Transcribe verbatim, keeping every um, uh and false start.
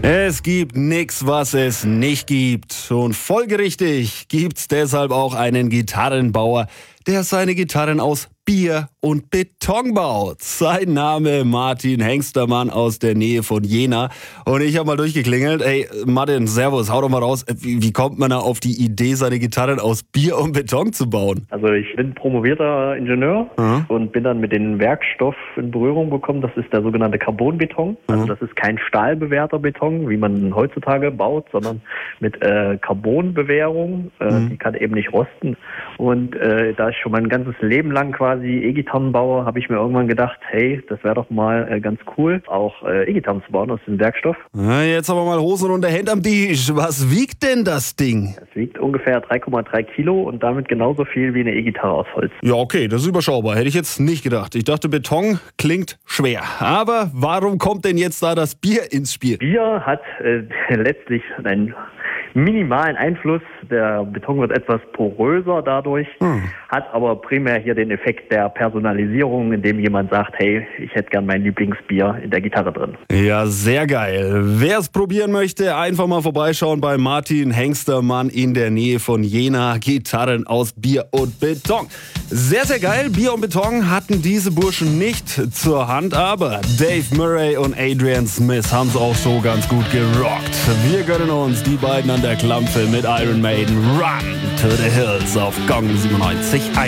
Es gibt nix, was es nicht gibt. Und folgerichtig gibt's deshalb auch einen Gitarrenbauer, der seine Gitarren aus Bier und Beton baut. Sein Name Martin Hengstermann aus der Nähe von Jena. Und ich habe mal durchgeklingelt. Ey, Martin, servus, hau doch mal raus. Wie, wie kommt man da auf die Idee, seine Gitarren aus Bier und Beton zu bauen? Also ich bin promovierter Ingenieur Mhm. und bin dann mit dem Werkstoff in Berührung gekommen. Das ist der sogenannte Carbonbeton. Also Mhm. das ist kein stahlbewehrter Beton, wie man heutzutage baut, sondern mit äh, Carbonbewehrung. Äh, Mhm. Die kann eben nicht rosten. Und äh, da ich schon mein ganzes Leben lang quasi E-Gitarren baue, habe ich mir irgendwann gedacht, hey, das wäre doch mal äh, ganz cool, auch äh, E-Gitarren zu bauen aus dem Werkstoff. Na, jetzt aber mal Hosen runter, Hände am Tisch. Was wiegt denn das Ding? Es wiegt ungefähr drei Komma drei Kilo und damit genauso viel wie eine E-Gitarre aus Holz. Ja, okay, das ist überschaubar. Hätte ich jetzt nicht gedacht. Ich dachte, Beton klingt schwer. Aber warum kommt denn jetzt da das Bier ins Spiel? Bier hat äh, letztlich einen minimalen Einfluss. Der Beton wird etwas poröser dadurch, Hm. hat aber primär hier den Effekt der Personalisierung, indem jemand sagt, hey, ich hätte gern mein Lieblingsbier in der Gitarre drin. Ja, sehr geil. Wer es probieren möchte, einfach mal vorbeischauen bei Martin Hengstermann in der Nähe von Jena. Gitarren aus Bier und Beton. Sehr, sehr geil. Bier und Beton hatten diese Burschen nicht zur Hand, aber Dave Murray und Adrian Smith haben es auch so ganz gut gerockt. Wir gönnen uns die beiden an der Klampfe mit Iron Maiden. Run to the Hills auf Gong siebenundneunzig.